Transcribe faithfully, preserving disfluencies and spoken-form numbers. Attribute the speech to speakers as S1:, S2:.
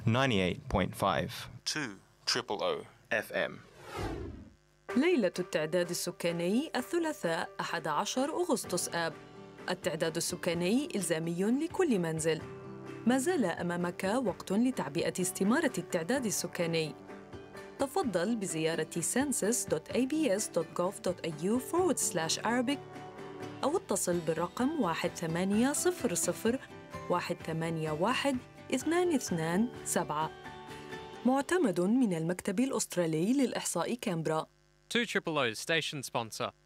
S1: ninety-eight point five
S2: two triple O
S1: إف إم.
S3: ليلة التعداد السكاني الثلاثاء أحد عشر أغسطس آب. التعداد السكاني إلزامي لكل منزل. ما زال أمامك وقت لتعبئة استمارة التعداد السكاني. تفضل بزيارة census دوت إيه بي إس دوت جوف دوت إيه يو forward slash Arabic أو اتصل بالرقم واحد ثمانية صفر صفر واحد ثمانية واحد اثنان اثنان سبعة. معتمد من المكتب الأسترالي للإحصاء كامبرا.
S4: two triple O station sponsor.